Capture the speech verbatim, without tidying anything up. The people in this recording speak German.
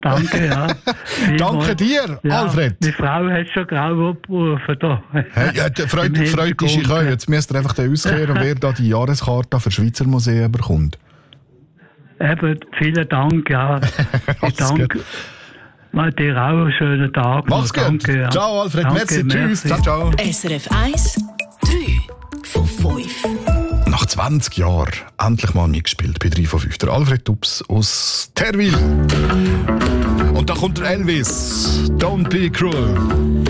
Danke, ja. Danke dir, ja, Alfred. Die Frau hat schon grau abgerufen da. Hey, ja, Freut, freut ist ich auch. Jetzt müsst ihr einfach den auskehren, wer da die Jahreskarte für Schweizer Museen bekommt. Eben, vielen Dank, ja. Alles Danke. gut. Mal dir auch einen schönen Tag. Mach's gut. Danke, ja. Ciao, Alfred. Danke, Merci. Tschüss. merci. Ciao, ciao. S R F eins, drei von fünf. Nach zwanzig Jahren endlich mal mitgespielt bei drei von fünf. Der Alfred Tubbs aus Terwil. Und da kommt der Elvis. Don't be cruel.